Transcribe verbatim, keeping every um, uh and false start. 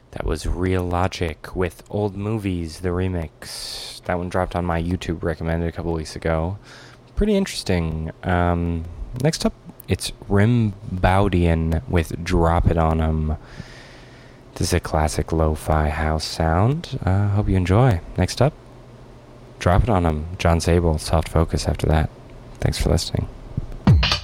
That was Real Logic with Old Movies, the remix. That one dropped on my YouTube recommended a couple weeks ago. Pretty interesting. Um, next up, it's Rimbaudian with Drop It On 'Em. This is a classic lo-fi house sound. Uh, hope you enjoy. Next up, Drop It On 'Em. John Zabel, Soft Focus after that. Thanks for listening.